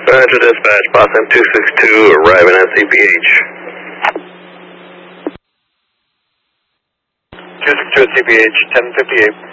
Central Dispatch, Boston 262, arriving at CPH. 262 at CPH, 1058.